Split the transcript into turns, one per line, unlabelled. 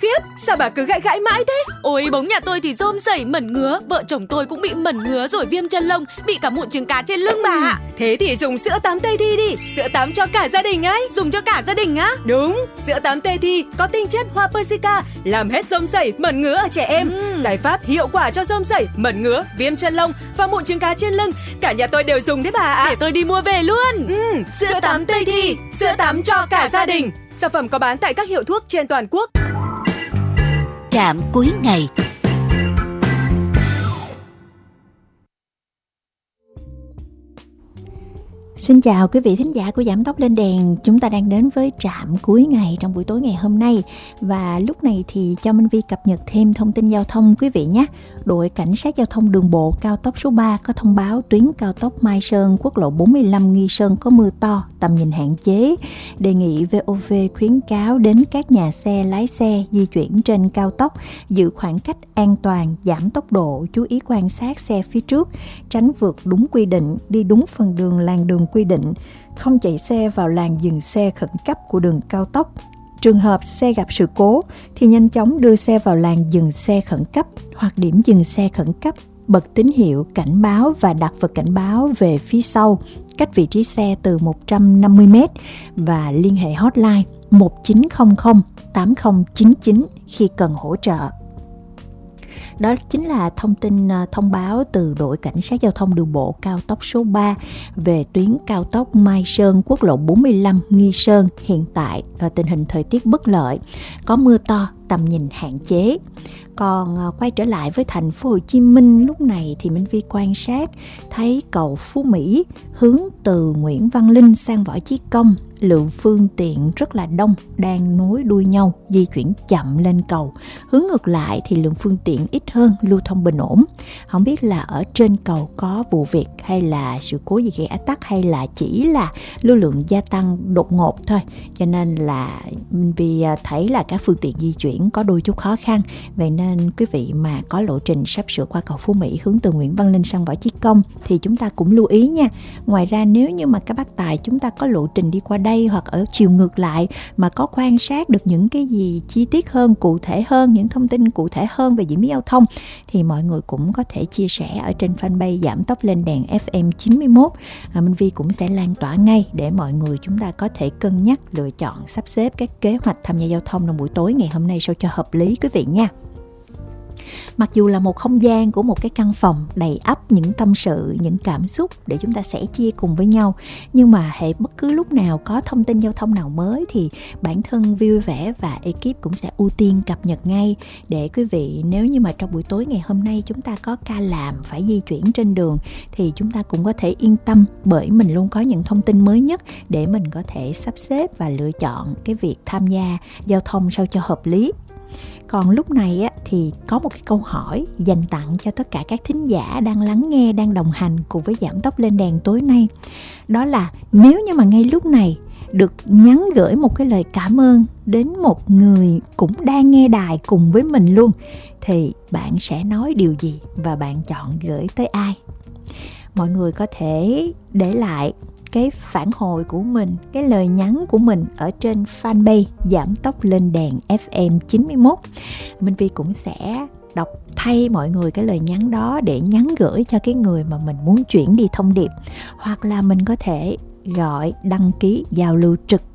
khiếp, sao bà cứ gãi gãi mãi thế?
Ôi bóng nhà tôi thì rôm rẩy mẩn ngứa, vợ chồng tôi cũng bị mẩn ngứa rồi viêm chân lông, bị cả mụn trứng cá trên lưng bà ạ.
Thế thì dùng sữa tắm Tây Thi đi, sữa tắm cho cả gia đình ấy.
Dùng cho cả gia đình á?
Đúng, sữa tắm Tây Thi có tinh chất hoa Persica, làm hết rôm rẩy, mẩn ngứa ở trẻ em. Giải pháp hiệu quả cho rôm rẩy, mẩn ngứa, viêm chân lông và mụn trứng cá trên lưng. Cả nhà tôi đều dùng đấy bà ạ.
Để tôi đi mua về luôn.
Sữa tắm Tây Thi, sữa tắm cho cả gia đình. Sản phẩm có bán tại các hiệu thuốc trên toàn quốc.
Trạm cuối ngày. Xin chào quý vị thính giả của Giảm Tốc Lên Đèn. Chúng ta đang đến với trạm cuối ngày trong buổi tối ngày hôm nay. Và lúc này thì cho Minh Vi cập nhật thêm thông tin giao thông quý vị nhé. Đội Cảnh sát Giao thông Đường bộ cao tốc số 3 có thông báo tuyến cao tốc Mai Sơn, quốc lộ 45 Nghi Sơn có mưa to, tầm nhìn hạn chế. Đề nghị VOV khuyến cáo đến các nhà xe, lái xe di chuyển trên cao tốc, giữ khoảng cách an toàn, giảm tốc độ, chú ý quan sát xe phía trước, tránh vượt đúng quy định, đi đúng phần đường làn đường quy định, không chạy xe vào làn dừng xe khẩn cấp của đường cao tốc. Trường hợp xe gặp sự cố thì nhanh chóng đưa xe vào làn dừng xe khẩn cấp hoặc điểm dừng xe khẩn cấp, bật tín hiệu cảnh báo và đặt vật cảnh báo về phía sau, cách vị trí xe từ 150m và liên hệ hotline 1900 8099 khi cần hỗ trợ. Đó chính là thông tin thông báo từ đội Cảnh sát Giao thông Đường bộ cao tốc số 3 về tuyến cao tốc Mai Sơn, quốc lộ 45 Nghi Sơn. Hiện tại tình hình thời tiết bất lợi, có mưa to, tầm nhìn hạn chế. Còn quay trở lại với thành phố Hồ Chí Minh, lúc này thì Minh Vi quan sát thấy cầu Phú Mỹ hướng từ Nguyễn Văn Linh sang Võ Chí Công, lượng phương tiện rất là đông, đang nối đuôi nhau, di chuyển chậm lên cầu. Hướng ngược lại thì lượng phương tiện ít hơn, lưu thông bình ổn. Không biết là ở trên cầu có vụ việc hay là sự cố gì gây ách tắc, hay là chỉ là lưu lượng gia tăng đột ngột thôi. Cho nên là vì thấy là các phương tiện di chuyển có đôi chút khó khăn. Vậy nên quý vị mà có lộ trình sắp sửa qua cầu Phú Mỹ hướng từ Nguyễn Văn Linh sang Võ Chí Công thì chúng ta cũng lưu ý nha. Ngoài ra nếu như mà các bác tài chúng ta có lộ trình đi qua đây hoặc ở chiều ngược lại mà có quan sát được những cái gì chi tiết hơn, cụ thể hơn, những thông tin cụ thể hơn về diễn biến giao thông thì mọi người cũng có thể chia sẻ ở trên fanpage Giảm Tốc Lên Đèn FM 91. Minh Vi cũng sẽ lan tỏa ngay để mọi người chúng ta có thể cân nhắc lựa chọn sắp xếp các kế hoạch tham gia giao thông trong buổi tối ngày hôm nay sao cho hợp lý quý vị nha. Mặc dù là một không gian của một cái căn phòng đầy ắp những tâm sự, những cảm xúc để chúng ta sẻ chia cùng với nhau, nhưng mà hệ bất cứ lúc nào có thông tin giao thông nào mới thì bản thân vui vẻ và ekip cũng sẽ ưu tiên cập nhật ngay để quý vị, nếu như mà trong buổi tối ngày hôm nay chúng ta có ca làm phải di chuyển trên đường thì chúng ta cũng có thể yên tâm, bởi mình luôn có những thông tin mới nhất để mình có thể sắp xếp và lựa chọn cái việc tham gia giao thông sao cho hợp lý. Còn lúc này thì có một cái câu hỏi dành tặng cho tất cả các thính giả đang lắng nghe, đang đồng hành cùng với Giảm Tốc Lên Đèn tối nay. Đó là nếu như mà ngay lúc này được nhắn gửi một cái lời cảm ơn đến một người cũng đang nghe đài cùng với mình luôn, thì bạn sẽ nói điều gì và bạn chọn gửi tới ai? Mọi người có thể để lại cái phản hồi của mình, cái lời nhắn của mình ở trên fanpage Giảm Tốc Lên Đèn FM 91. Minh Vi cũng sẽ đọc thay mọi người cái lời nhắn đó để nhắn gửi cho cái người mà mình muốn chuyển đi thông điệp, hoặc là mình có thể gọi đăng ký giao lưu trực